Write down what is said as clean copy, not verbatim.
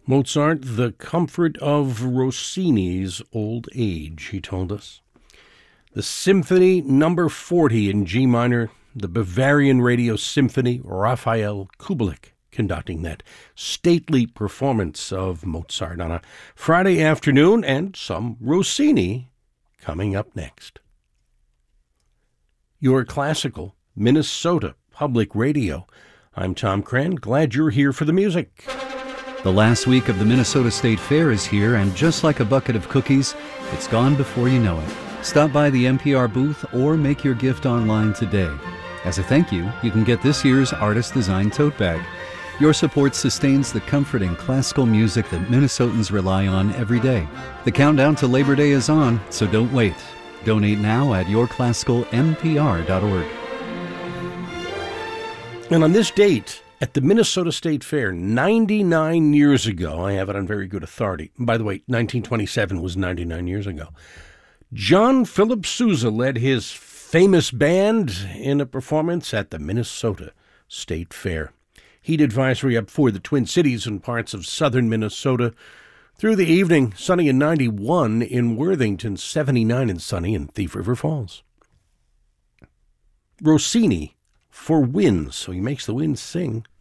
Mozart, the comfort of Rossini's old age, he told us. The Symphony Number 40 in G minor, the Bavarian Radio Symphony, Raphael Kubelik conducting that stately performance of Mozart on a Friday afternoon, and some Rossini coming up next. Your classical Minnesota Public Radio. I'm Tom Cran. Glad you're here for the music. The last week of the Minnesota State Fair is here, and just like a bucket of cookies, it's gone before you know it. Stop by the NPR booth or make your gift online today. As a thank you, you can get this year's artist-designed tote bag. Your support sustains the comforting classical music that Minnesotans rely on every day. The countdown to Labor Day is on, so don't wait. Donate now at yourclassicalnpr.org. And on this date, at the Minnesota State Fair, 99 years ago, I have it on very good authority. By the way, 1927 was 99 years ago. John Philip Sousa led his famous band in a performance at the Minnesota State Fair. Heat advisory up for the Twin Cities and parts of southern Minnesota. Through the evening, sunny and 91 in Worthington, 79 and sunny in Thief River Falls. Rossini for winds, so he makes the winds sing.